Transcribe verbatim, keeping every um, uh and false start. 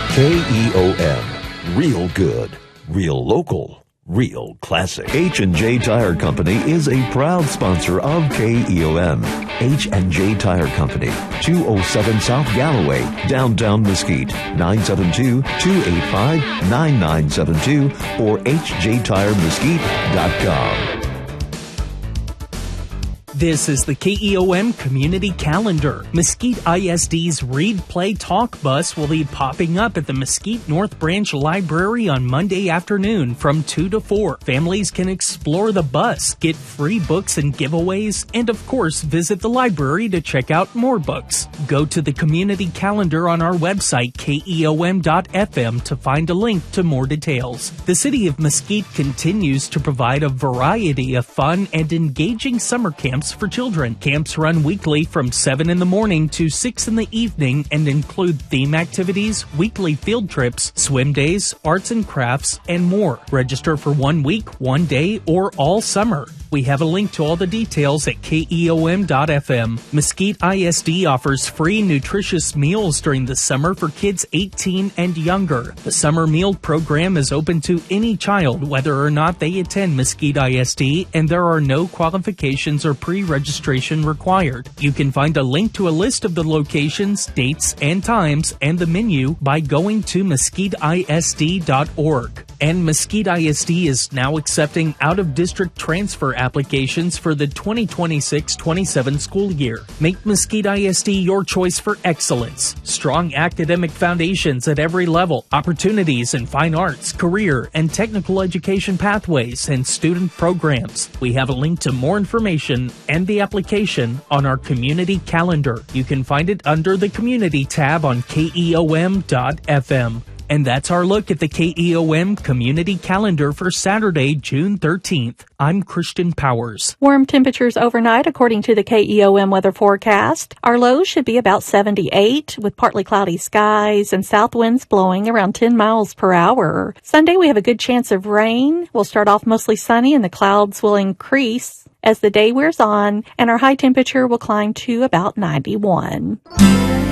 K E O M. Real good. Real local. Real classic. H and J Tire Company is a proud sponsor of K E O M. H and J Tire Company, two oh seven South Galloway, downtown Mesquite, nine seven two, two eight five, nine nine seven two or h j tire mesquite dot com. This is the K E O M Community Calendar. Mesquite I S D's Read, Play, Talk bus will be popping up at the Mesquite North Branch Library on Monday afternoon from two to four. Families can explore the bus, get free books and giveaways, and of course visit the library to check out more books. Go to the Community Calendar on our website K E O M dot F M to find a link to more details. The City of Mesquite continues to provide a variety of fun and engaging summer camps for children. Camps run weekly from seven in the morning to six in the evening and include theme activities, weekly field trips, swim days, arts and crafts, and more. Register for one week, one day, or all summer. We have a link to all the details at K E O M dot F M. Mesquite I S D offers free nutritious meals during the summer for kids eighteen and younger. The summer meal program is open to any child, whether or not they attend Mesquite I S D, and there are no qualifications or pre-registration required. You can find a link to a list of the locations, dates, and times, and the menu by going to mesquite I S D dot org. And Mesquite I S D is now accepting out-of-district transfer applications for the twenty twenty-six twenty-seven school year. Make Mesquite I S D your choice for excellence. Strong academic foundations at every level, opportunities in fine arts, career, and technical education pathways, and student programs. We have a link to more information and the application on our community calendar. You can find it under the Community tab on K E O M dot F M. And that's our look at the K E O M Community Calendar for Saturday, June thirteenth. I'm Christian Powers. Warm temperatures overnight according to the K E O M weather forecast. Our lows should be about seventy-eight with partly cloudy skies and south winds blowing around ten miles per hour. Sunday we have a good chance of rain. We'll start off mostly sunny and the clouds will increase as the day wears on, and our high temperature will climb to about ninety-one.